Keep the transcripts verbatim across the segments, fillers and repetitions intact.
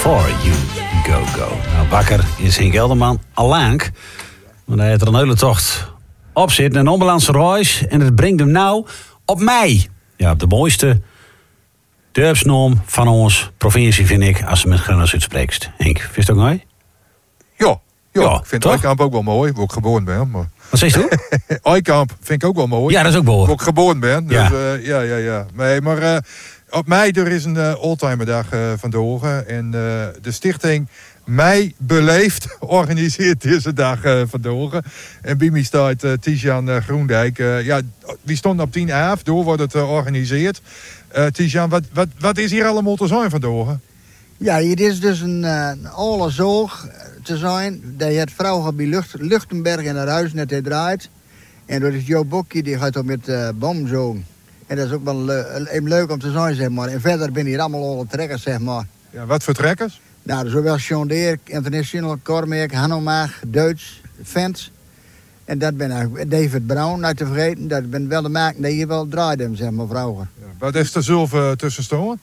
Before You Go Go. Nou, wakker is Henk Elderman allang. Want hij heeft er een hele tocht op zit. Een ambulance reis. En het brengt hem nou op mei. Ja, op de mooiste dorpsnorm van ons provincie, vind ik, als ze met Grennas uitspreekt. Henk, vind je het ook mooi? Ja, ja, ja ik vind Eikamp ook wel mooi, waar ik geboren ben. Maar... Wat zeg je toen? Eikamp vind ik ook wel mooi. Ja, dat is ook mooi. Waar ik geboren ben. Dus, ja. Uh, ja, ja, ja. Nee, maar uh, op mei er is een uh, oldtimerdag uh, vandoor. En uh, de stichting Mei Beleefd organiseert deze dag uh, vandoor. En bij mij staat uh, Tizian uh, Groendijk. Uh, ja, die stond op tien af, door wordt het uh, georganiseerd. Uh, Tizian, wat, wat, wat is hier allemaal te zijn vandoor? Ja, hier is dus een, uh, een alle zorg te zijn. Dat je het vrouw bij Lucht, Luchtenberg in haar huis net draait. En dat is jouw bokje, die gaat ook met uh, bomzogen. En dat is ook wel le- even leuk om te zijn, zeg maar. En verder ben hier allemaal alle trekkers, zeg maar. Ja, wat voor trekkers? Nou, zowel John Deere, International, Cormerk, Hanomag, Duits, Fans. En dat ben ik David Brown, niet te vergeten. Dat ben wel de maken die hier wel draaien, zeg maar, vrouwen. Ja, wat is er zelf tussen staan?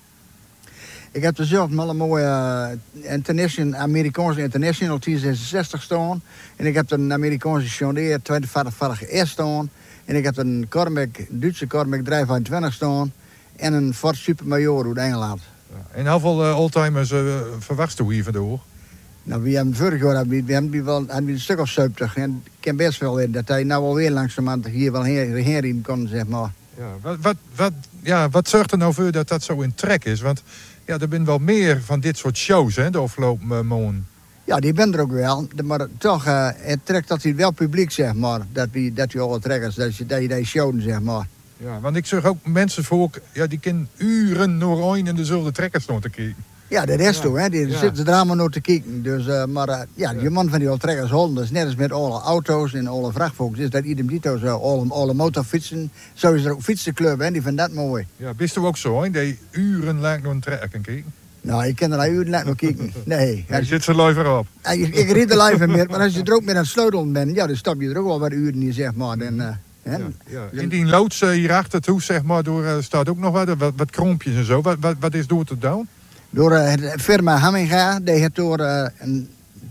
Ik heb er zelf wel een mooie uh, international, Amerikaanse International tien zesenzestig staan. En ik heb een Amerikaanse John Deere tweeënveertig S staan. En ik heb een Cormac, Duitse Cormac driehonderdvijfentwintig staan. En een Ford Super Major uit Engeland. Ja, en hoeveel uh, oldtimers uh, verwacht u hier vandoor? Nou, we hebben vorig jaar hebben we, we hebben wel hebben we een stuk of zeventig. En ik ken best wel in dat hij nou alweer langzamerhand hier wel heen, heen kon, zeg maar. Ja, wat, wat, wat, ja, wat zorgt er nou voor dat dat zo in trek is? Want ja, er zijn wel meer van dit soort shows, hè, de afgelopen uh, maanden. Ja, die ben er ook wel. Maar toch, uh, het trekt dat hij wel publiek, zeg maar. Dat we, dat we alle trekkers, dat je dat je die showen, zeg maar. Ja, want ik zeg ook mensen voor, ja, die kunnen uren door een in dezelfde trekkers staan te kijken. Ja, de rest ja. toe, hè. Die ja. zitten er allemaal nog te kijken. Dus, uh, maar uh, ja, ja. je man van die al trekkers holen, dat is net als met alle auto's en alle vrachtwagens. Is dat idem dito zo, alle, alle motorfietsen. Zo is er ook fietsenclub, hè. Die vinden dat mooi. Ja, bist u ook zo, hè, dat je uren lang door een trekker kan kijken? Nou, ik kan er nou uren lang nog kijken. Nee. Ja, je zit ze live erop. Ik, ik rijd er live meer, maar als je er ook met een sleutel bent, ja, dan stap je er ook wel wat uren in, zeg maar. En, uh, ja, ja. In die loods uh, hierachter toe, zeg maar, door, uh, staat ook nog wat, wat, wat krompjes en zo. Wat, wat, wat is door te doen? Door uh, de firma Hamminga, die heeft door uh, een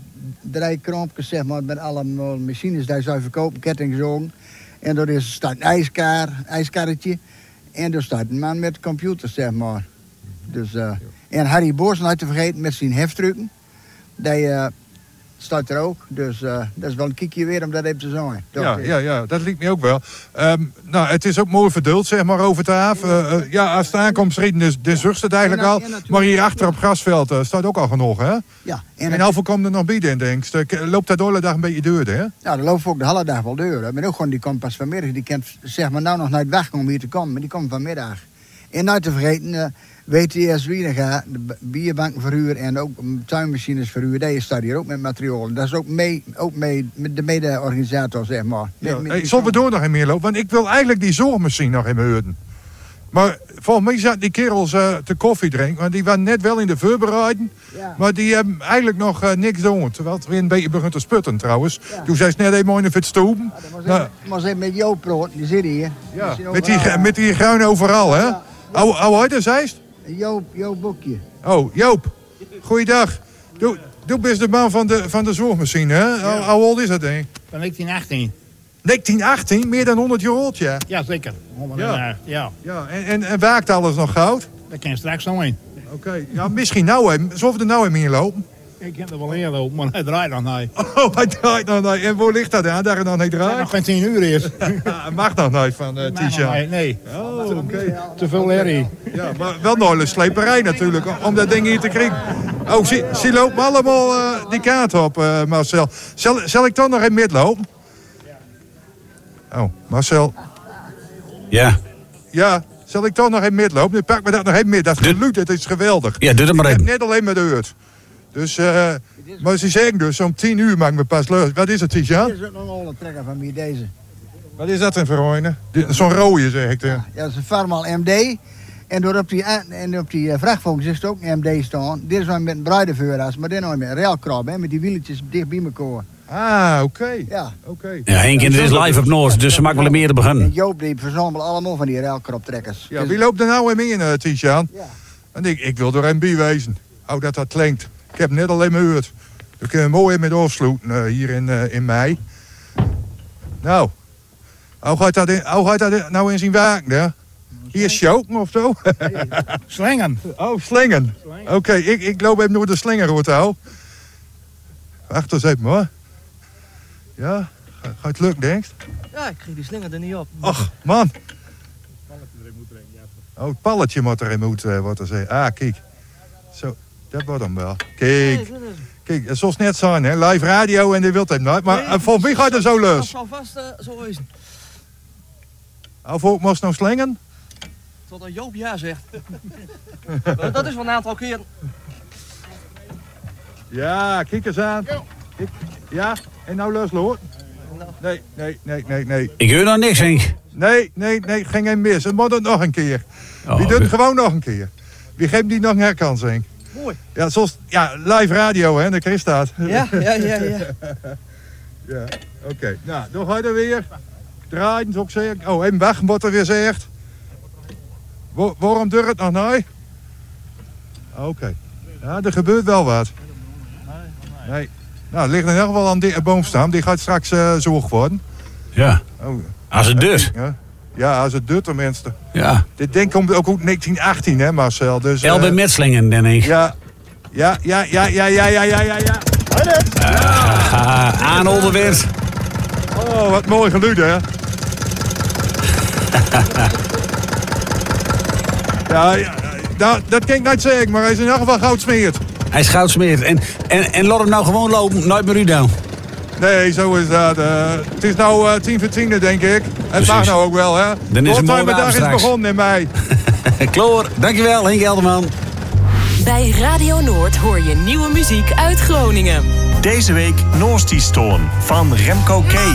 drie kroompjes, zeg maar, met alle machines die zij verkopen, kettingzogen. En er is, staat een ijskar, ijskarretje. En er staat een man met computers, zeg maar. Dus, uh, en Harry Boers, niet te vergeten, met zijn heftrucken. Die uh, staat er ook. Dus uh, dat is wel een kiekje weer om dat even te zijn. Ja, ja, ja, dat liet me ook wel. Um, nou, het is ook mooi verdeeld, zeg maar, over de haven. Uh, uh, ja, als het aankomt, de, de zucht het eigenlijk al. Maar hier achter op Grasveld uh, staat ook al genoeg, hè? Ja. En, en hoeveel komt er nog bij, denk je? Loopt dat de hele dag een beetje deur, hè? Ja, dat loopt ook de hele dag wel deur. Maar ook gewoon, die komt pas vanmiddag. Die kent, zeg maar, nou nog naar het weg om hier te komen. Maar die komt vanmiddag. En niet te vergeten, uh, W T S Wienega, de bierbanken verhuur en ook tuinmachines verhuur. Die staat hier ook met materialen. Dat is ook mee, ook mee met de mede-organisator, zeg maar. Ja. Met, met Hey, zullen we door nog in meer lopen? Want ik wil eigenlijk die zorgmachine nog in mijn heuren. Maar volgens mij zaten die kerels uh, te koffie drinken. Want die waren net wel in de voorbereiding. Ja. Maar die hebben eigenlijk nog uh, niks doen. Terwijl het weer een beetje begint te sputten trouwens. Ja. Toen zei ze net even mooi in het stoem. Ja, nou. Maar ze met Joop Proot, die zit hier. Ja. Die met, die, met die gruin overal, hè? Ja. Hoe oud is hij? Joop, Joop Boekje. Oh, Joop. Goeiedag. Doe, doe best de man van de, van de zorgmachine, hè? Ja. Hoe oud is dat, denk ik? Van negentien achttien. negentien achttien? Meer dan honderd jaar oud, ja? Ja, zeker. honderd ja. jaar, ja. ja. En, en, en waakt alles nog goud? Dat kan je straks nog in. Oké. Okay. Ja, misschien nou even. Zullen we er nou even in lopen? Ik heb er wel in lopen, maar hij draait nog niet. Oh, hij draait nog niet. En waar ligt dat aan? Daar nog niet draait? Dat nog geen tien uur is. Ja, mag nog niet van uh, Tisha. Nee, nee. Oh, oké. Okay. Te veel herrie. Ja, maar wel nog een sleperij natuurlijk, om dat ding hier te krijgen. Oh, zie, zie loopt me allemaal uh, die kaart op, uh, Marcel. Zal, zal ik dan nog in midden lopen? Oh, Marcel. Ja. Ja, zal ik dan nog in midden lopen? Nu pak me dat nog even mee. Dat geluid, het is geweldig. Ja, doe het maar even. Ik heb net alleen maar de uur. Dus, uh, maar ze zeggen dus, om tien uur maak me pas leuk. Wat is het, Tisha? Dit is ook nog een trekker van mij, deze. Wat is dat in verrooien? Zo'n rode, zeg ik. Ja, dat is een Farmal M D. En door op die, en op die uh, vrachtwagens is het ook een M D staan. Dit is wel met een bruidenvuurhuis, maar dit nog met een railkrab, hè, met die wieltjes dicht bij elkaar. Ah, oké. Okay. Ja. Okay. Ja, Henk, dit is live op Noord, dus ze maken wel meer te beginnen. En Joop die verzamelen allemaal van die railkrabtrekkers. Ja, dus wie loopt er nou in mee in, uh, Tisha? Ja. En ik, ik wil er een bij wezen. Oh, dat dat klinkt. heb net alleen maar gehoord. We kunnen mooi met afsluiten uh, hier in, uh, in mei. Nou, hoe gaat dat, in, hoe gaat dat nou in zijn werken? Hè? Hier choken of zo? Slengen. Oh, slingen. Oké, okay, ik, ik loop even door de slingerhotel. Wacht eens even hoor. Ja, gaat het lukken, denk je? Ja, ik kreeg die slinger er niet op. Ach, man. Oh, het palletje moet erin moeten, wat er zei. Ah, kijk. Zo, dat wordt hem wel. Kijk. Kijk, het zal net zijn, hè. Live radio en die wilt hem nooit. Maar nee, volgens mij gaat het zo los. Dat zal vast uh, zo wezen. Of ook moest nou slingen? Totdat Joop ja zegt. Dat is van een aantal keren. Ja, kijk eens aan. Kijk. Ja, en nou los, hoor. Nee, nee, nee, nee, nee. Ik hoor nog niks, Henk. Nee, nee, nee, ging geen mis. Het moet het nog een keer. Oh, Wie doet het okay. gewoon nog een keer? Wie geeft die nog een herkans, Henk? Mooi. Ja, zoals, ja, live radio, hè, de Chris staat. Ja, ja, ja, ja. Ja, oké. Okay. Nou, dan ga je er weer. Draaien, zou ik zeggen. Oh, even weg, wat er weer zegt. Wa- waarom duurt het nog nooit? Oké. Okay. Ja, er gebeurt wel wat. Nee. Nou, er ligt in ieder geval aan die boomstam. Die gaat straks uh, zorg worden. Ja. Oh. Als het dus. Ja. Ja, als het doet tenminste. Ja. Dit ding komt ook uit negentien achttien, hè Marcel. Dus, uh, L B Metslingen, denk ik. Ja. Ja, ja, ja, ja, ja, ja, ja, ja, ja. Uh, aan Olderweert. Oh, wat mooi geluid, hè? ja, ja dat, dat kan ik niet zeggen, maar hij is in ieder geval goudsmeerd. Hij is goudsmeerd. En, en, en laat hem nou gewoon lopen, nooit meer u dan. Nee, zo is dat. Uh, het is nou uh, tien voor tien, denk ik. Het mag nou ook wel, hè? Dan is een mooie dag is straks. begonnen in mei. Kloor, dankjewel Henk Gelderman. Bij Radio Noord hoor je nieuwe muziek uit Groningen. Deze week Noordstie Storm van Remco K.